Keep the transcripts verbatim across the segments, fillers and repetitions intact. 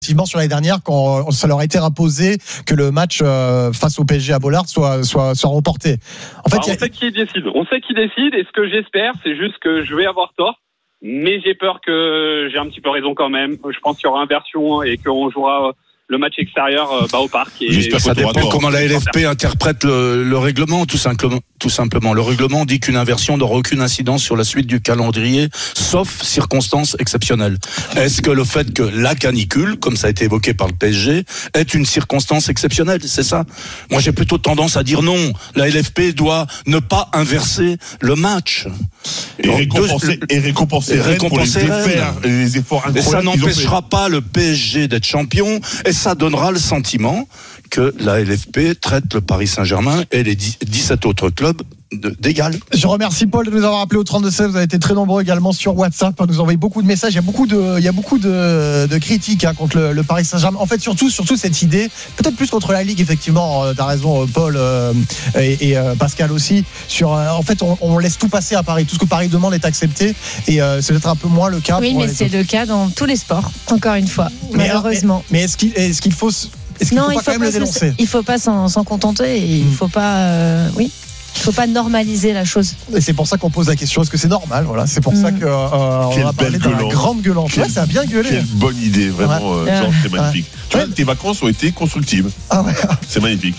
Effectivement, sur l'année dernière, quand ça leur a été imposé que le match euh, face au P S G à Bollaert soit, soit, soit reporté. En fait, Alors, a... on sait qui décide. On sait qui décide. Et ce que j'espère, c'est juste que je vais avoir tort. Mais j'ai peur que j'ai un petit peu raison quand même. Je pense qu'il y aura inversion et qu'on jouera le match extérieur bah, au parc. Et J'espère que ça dépend comment la L F P interprète le, le règlement, tout simplement. Tout simplement. Le règlement dit qu'une inversion n'aura aucune incidence sur la suite du calendrier, sauf circonstances exceptionnelles. Est-ce que le fait que la canicule, comme ça a été évoqué par le P S G, est une circonstance exceptionnelle? C'est ça? Moi, j'ai plutôt tendance à dire non. La L F P doit ne pas inverser le match. Et Donc, récompenser, deux, et récompenser, et récompenser pour les efforts, les efforts incroyables. Et ça n'empêchera pas le P S G d'être champion, et ça donnera le sentiment que la L F P traite le Paris Saint-Germain et les dix-sept autres clubs d'égal. Je remercie Paul de nous avoir appelé au trente-deux seize. Vous avez été très nombreux également sur WhatsApp à nous envoyer beaucoup de messages. Il y a beaucoup de, il y a beaucoup de, de critiques hein, contre le, le Paris Saint-Germain. En fait, surtout, surtout cette idée, peut-être plus contre la Ligue, effectivement. Euh, t'as raison, Paul euh, et, et euh, Pascal aussi. Sur, euh, en fait, on, on laisse tout passer à Paris. Tout ce que Paris demande est accepté, et euh, c'est peut-être un peu moins le cas. Oui, mais c'est autres. Le cas dans tous les sports. Encore une fois, mais malheureusement. Mais, mais est-ce qu'il, est-ce qu'il faut Est-ce qu'il non, faut pas il faut quand même pas le dénoncer? Il faut pas s'en, s'en contenter. Et il faut pas. Euh, oui. Il ne faut pas normaliser la chose. Et c'est pour ça qu'on pose la question, est-ce que c'est normal? Voilà, c'est pour mmh. ça qu'on euh, va parler de la grande gueulante. Ouais, ça a bien gueulé. Quelle bonne idée, vraiment, ouais. euh, Jean, c'est magnifique. Ouais. Tu vois, ouais. Tes vacances ont été constructives. Ah ouais. C'est magnifique.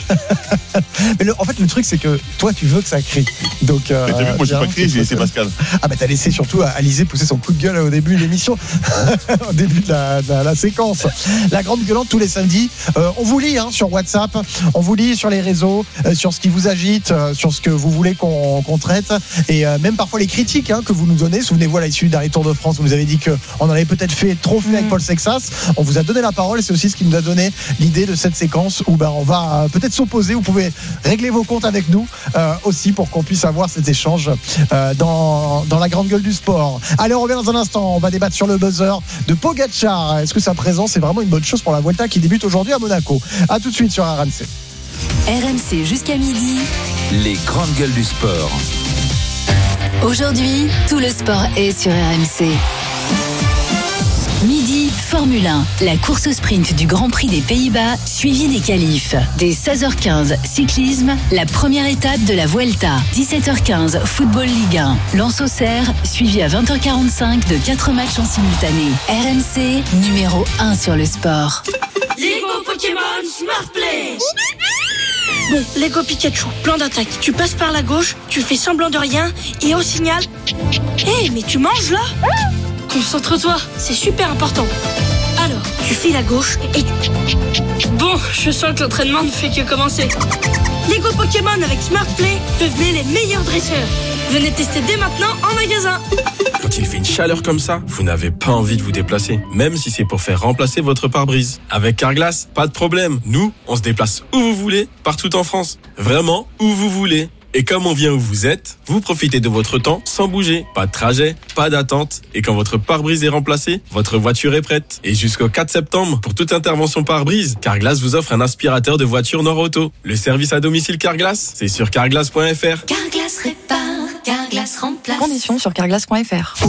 Mais le, en fait, le truc, c'est que toi, tu veux que ça crie. Donc, euh, mais t'as vu, moi, j'ai pas crié, j'ai laissé Pascal. Ah, bah, t'as laissé surtout Alizé pousser son coup de gueule au début de l'émission, au début de la, de la, la séquence. La grande gueulante tous les samedis. Euh, on vous lit hein, sur WhatsApp, on vous lit sur les réseaux, euh, sur ce qui vous agite, euh, sur ce que vous voulez qu'on, qu'on traite, et euh, même parfois les critiques hein, que vous nous donnez. Souvenez-vous, à l'issue du dernier Tour de France, vous nous avez dit qu'on en avait peut-être fait trop fait mmh. avec Paul Sexas. On vous a donné la parole, et c'est aussi ce qui nous a donné l'idée de cette séquence où ben, on va peut-être s'opposer. Vous pouvez régler vos comptes avec nous euh, aussi pour qu'on puisse avoir cet échange euh, dans, dans la grande gueule du sport. Allez, on revient dans un instant. On va débattre sur le buzzer de Pogacar. Est-ce que sa présence est vraiment une bonne chose pour la Vuelta qui débute aujourd'hui à Monaco? A tout de suite sur R M C. R M C jusqu'à midi. Les grandes gueules du sport. Aujourd'hui, tout le sport est sur R M C. Midi, Formule un, la course sprint du Grand Prix des Pays-Bas, suivie des qualifs. Dès seize heures quinze, cyclisme, la première étape de la Vuelta. dix-sept heures quinze, football Ligue un. Lens-Auxerre, suivi à vingt heures quarante-cinq de quatre matchs en simultané. R M C, numéro un sur le sport. Lego Pokémon Smart Play. Bon, Lego Pikachu, plan d'attaque. Tu passes par la gauche, tu fais semblant de rien, et au signal... Hé, hey, mais tu manges là? Concentre-toi, c'est super important. Alors, tu files à gauche et tu... Bon, je sens que l'entraînement ne fait que commencer. Lego Pokémon avec Smart Play, devenez les meilleurs dresseurs. Venez tester dès maintenant en magasin. Quand il fait une chaleur comme ça, vous n'avez pas envie de vous déplacer, même si c'est pour faire remplacer votre pare-brise. Avec Carglass, pas de problème. Nous, on se déplace où vous voulez, partout en France. Vraiment, où vous voulez. Et comme on vient où vous êtes, vous profitez de votre temps sans bouger. Pas de trajet, pas d'attente. Et quand votre pare-brise est remplacé, votre voiture est prête. Et jusqu'au quatre septembre, pour toute intervention pare-brise, Carglass vous offre un aspirateur de voiture Nord-Auto. Le service à domicile Carglass, c'est sur carglass point f r. Carglass répare, Carglass remplace. Conditions sur carglass point f r.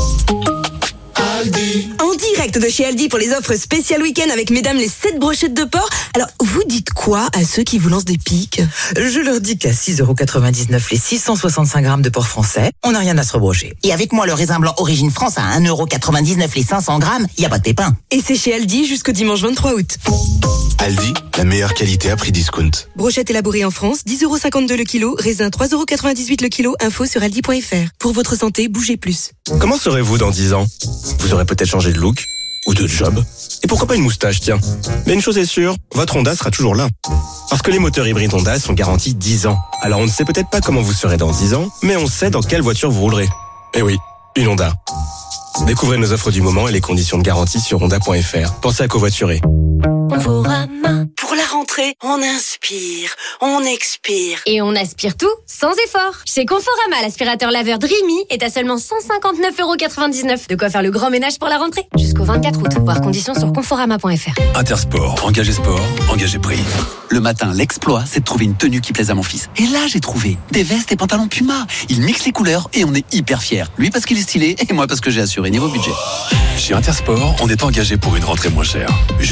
Aldi. En direct de chez Aldi pour les offres spéciales week-end avec mesdames les sept brochettes de porc. Alors, vous dites quoi à ceux qui vous lancent des piques? Je leur dis qu'à six euros quatre-vingt-dix-neuf les six cent soixante-cinq grammes de porc français, on n'a rien à se rebrocher. Et avec moi, le raisin blanc Origine France à un euro quatre-vingt-dix-neuf les cinq cents grammes, il n'y a pas de pépin. Et c'est chez Aldi jusqu'au dimanche vingt-trois août. Aldi, la meilleure qualité à prix discount. Brochette élaborée en France, dix euros cinquante-deux le kilo, raisin trois euros quatre-vingt-dix-huit le kilo, info sur aldi point f r. Pour votre santé, bougez plus. Comment serez-vous dans dix ans? Vous aurez peut-être changé de look ou de job. Et pourquoi pas une moustache, tiens. Mais une chose est sûre, votre Honda sera toujours là. Parce que les moteurs hybrides Honda sont garantis dix ans. Alors on ne sait peut-être pas comment vous serez dans dix ans, mais on sait dans quelle voiture vous roulerez. Eh oui, une Honda. Découvrez nos offres du moment et les conditions de garantie sur honda point f r. Pensez à covoiturer. Pour la rentrée. rentrée, on inspire, on expire. Et on aspire tout sans effort. Chez Conforama, l'aspirateur laveur Dreamy est à seulement cent cinquante-neuf euros quatre-vingt-dix-neuf. De quoi faire le grand ménage pour la rentrée. Jusqu'au vingt-quatre août. Voir conditions sur conforama point f r. Intersport, engagé sport, engagé prix. Le matin, l'exploit, c'est de trouver une tenue qui plaise à mon fils. Et là, j'ai trouvé des vestes et pantalons Puma. Il mixe les couleurs et on est hyper fiers. Lui parce qu'il est stylé et moi parce que j'ai assuré niveau budget. Chez Intersport, on est engagé pour une rentrée moins chère.